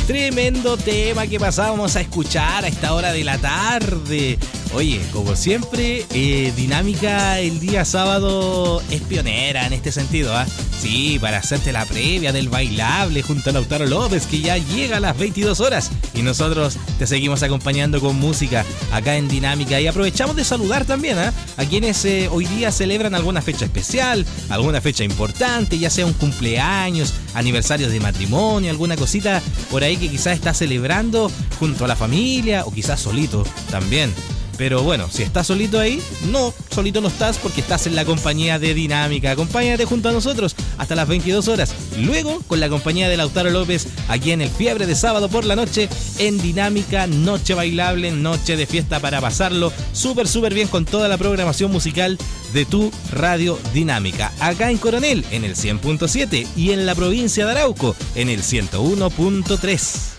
Tremendo tema que pasábamos a escuchar a esta hora de la tarde. Oye, como siempre, Dinámica el día sábado es pionera en este sentido, ¿ah? Sí, para hacerte la previa del bailable junto a Lautaro López, que ya llega a las 22 horas. Y nosotros te seguimos acompañando con música acá en Dinámica. Y aprovechamos de saludar también a quienes hoy día celebran alguna fecha especial, alguna fecha importante, ya sea un cumpleaños, aniversarios de matrimonio, alguna cosita por ahí que quizás estás celebrando junto a la familia o quizás solito también. Pero bueno, si estás solito ahí, no, solito no estás porque estás en la compañía de Dinámica. Acompáñate junto a nosotros hasta las 22 horas. Luego, con la compañía de Lautaro López, aquí en el Fiebre de sábado por la noche, en Dinámica, noche bailable, noche de fiesta para pasarlo súper bien con toda la programación musical de tu radio Dinámica. Acá en Coronel, en el 100.7 y en la provincia de Arauco, en el 101.3.